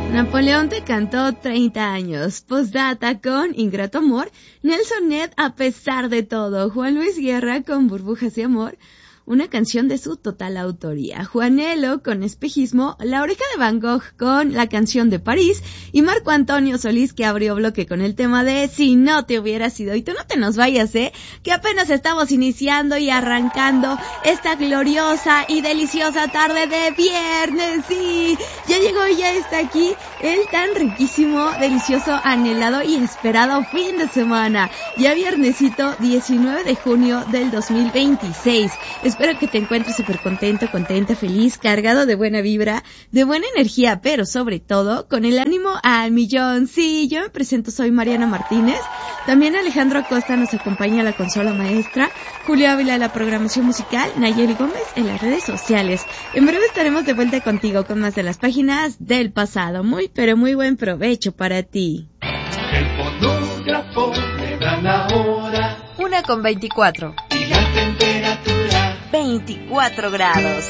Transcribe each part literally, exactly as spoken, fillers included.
Napoleón te cantó treinta años. Postdata con Ingrato Amor. Nelson Ned, A pesar de todo. Juan Luis Guerra con Burbujas de Amor. Una canción de su total autoría. Juanelo con Espejismo, La Oreja de Van Gogh con La Canción de París y Marco Antonio Solís, que abrió bloque con el tema de Si no te hubieras ido. Y tú no te nos vayas, ¿eh? Que apenas estamos iniciando y arrancando esta gloriosa y deliciosa tarde de viernes. Sí, ya llegó y ya está aquí el tan riquísimo, delicioso, anhelado y esperado fin de semana. Ya viernesito diecinueve de junio del dos mil veintiséis. Espero que te encuentres súper contento, contenta, feliz, cargado de buena vibra, de buena energía, pero sobre todo con el ánimo al millón. Sí, yo me presento, soy Mariana Martínez. También Alejandro Acosta nos acompaña a la consola maestra, Julio Ávila a la programación musical, Nayeli Gómez en las redes sociales. En breve estaremos de vuelta contigo con más de las páginas del pasado. Muy, pero muy buen provecho para ti. El fonógrafo me da la hora. Una con veinticuatro. Y la temperatura. veinticuatro grados.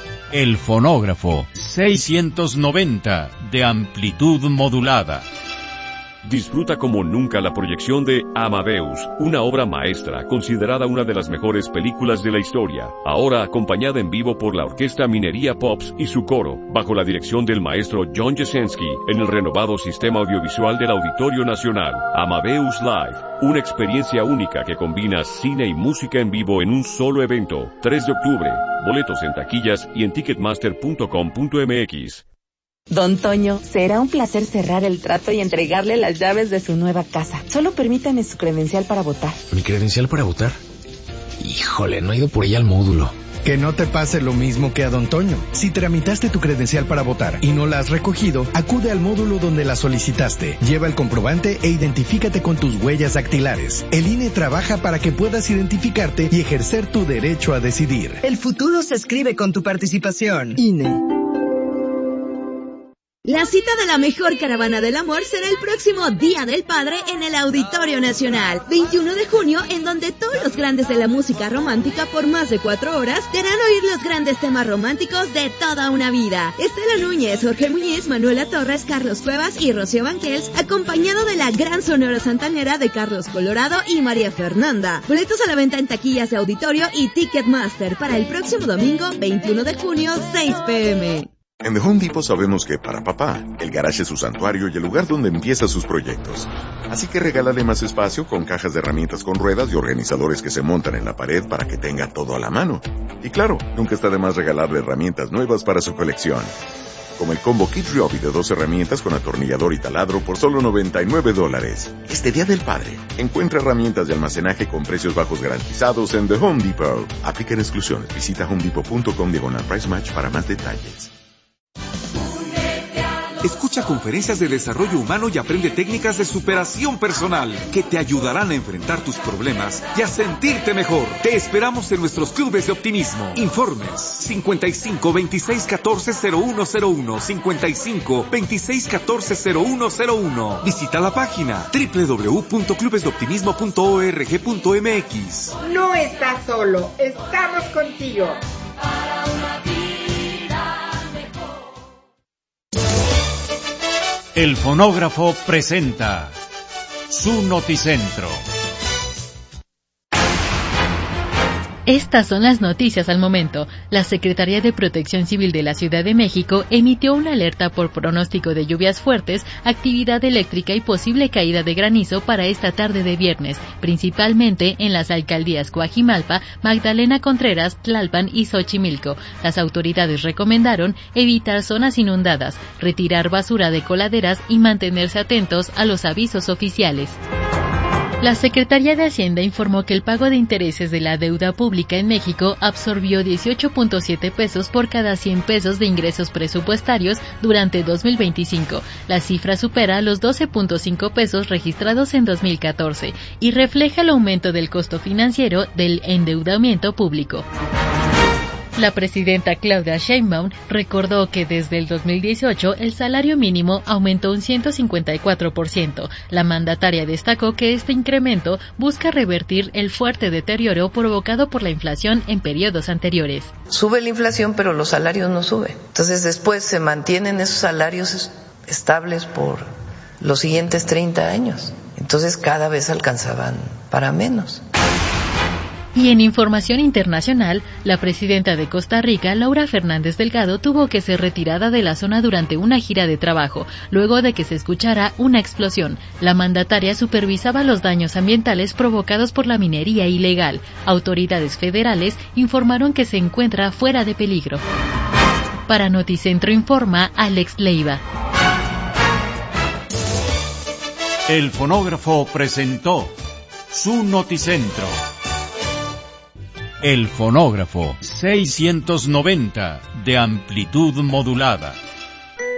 El fonógrafo seiscientos noventa de amplitud modulada. Disfruta como nunca la proyección de Amadeus, una obra maestra considerada una de las mejores películas de la historia, ahora acompañada en vivo por la Orquesta Minería Pops y su coro, bajo la dirección del maestro John Jasenski, en el renovado sistema audiovisual del Auditorio Nacional. Amadeus Live, una experiencia única que combina cine y música en vivo en un solo evento. tres de octubre, boletos en taquillas y en ticketmaster punto com punto m x. Don Toño, será un placer cerrar el trato y entregarle las llaves de su nueva casa. Solo permítame su credencial para votar. ¿Mi credencial para votar? Híjole, no he ido por ella al módulo. Que no te pase lo mismo que a Don Toño. Si tramitaste tu credencial para votar y no la has recogido, acude al módulo donde la solicitaste. Lleva el comprobante e identifícate con tus huellas dactilares. El I N E trabaja para que puedas identificarte y ejercer tu derecho a decidir. El futuro se escribe con tu participación. I N E. La cita de la mejor caravana del amor será el próximo Día del Padre en el Auditorio Nacional, veintiuno de junio, en donde todos los grandes de la música romántica por más de cuatro horas te harán oír los grandes temas románticos de toda una vida. Estela Núñez, Jorge Muñiz, Manuela Torres, Carlos Cuevas y Rocío Banquels, acompañado de la gran sonora santanera de Carlos Colorado y María Fernanda. Boletos a la venta en taquillas de Auditorio y Ticketmaster para el próximo domingo, veintiuno de junio, seis pe eme. En The Home Depot sabemos que para papá, el garage es su santuario y el lugar donde empieza sus proyectos. Así que regálale más espacio con cajas de herramientas con ruedas y organizadores que se montan en la pared para que tenga todo a la mano. Y claro, nunca está de más regalarle herramientas nuevas para su colección. Como el combo Kit Ryobi de dos herramientas con atornillador y taladro por solo noventa y nueve dólares. Este Día del Padre, encuentra herramientas de almacenaje con precios bajos garantizados en The Home Depot. Aplican exclusiones. Visita homedepot punto com diagonal price match para más detalles. Escucha conferencias de desarrollo humano y aprende técnicas de superación personal que te ayudarán a enfrentar tus problemas y a sentirte mejor. Te esperamos en nuestros clubes de optimismo. Informes cincuenta y cinco, veintiséis, catorce, cero uno cero uno, cincuenta y cinco, veintiséis, catorce, cero uno cero uno. Visita la página doble u doble u doble u punto clubes de optimismo punto org punto m x. No estás solo, estamos contigo. Para una vida. El fonógrafo presenta su noticentro. Estas son las noticias al momento. La Secretaría de Protección Civil de la Ciudad de México emitió una alerta por pronóstico de lluvias fuertes, actividad eléctrica y posible caída de granizo para esta tarde de viernes, principalmente en las alcaldías Coajimalpa, Magdalena Contreras, Tlalpan y Xochimilco. Las autoridades recomendaron evitar zonas inundadas, retirar basura de coladeras y mantenerse atentos a los avisos oficiales. La Secretaría de Hacienda informó que el pago de intereses de la deuda pública en México absorbió dieciocho punto siete pesos por cada cien pesos de ingresos presupuestarios durante dos mil veinticinco. La cifra supera los doce punto cinco pesos registrados en dos mil catorce y refleja el aumento del costo financiero del endeudamiento público. La presidenta Claudia Sheinbaum recordó que desde el dos mil dieciocho el salario mínimo aumentó un ciento cincuenta y cuatro por ciento. La mandataria destacó que este incremento busca revertir el fuerte deterioro provocado por la inflación en periodos anteriores. Sube la inflación, pero los salarios no suben. Entonces después se mantienen esos salarios estables por los siguientes treinta años. Entonces cada vez alcanzaban para menos. Y en información internacional, la presidenta de Costa Rica, Laura Fernández Delgado, tuvo que ser retirada de la zona durante una gira de trabajo, luego de que se escuchara una explosión. La mandataria supervisaba los daños ambientales provocados por la minería ilegal. Autoridades federales informaron que se encuentra fuera de peligro. Para Noticentro informa Alex Leiva. El fonógrafo presentó su Noticentro. El fonógrafo seiscientos noventa de amplitud modulada.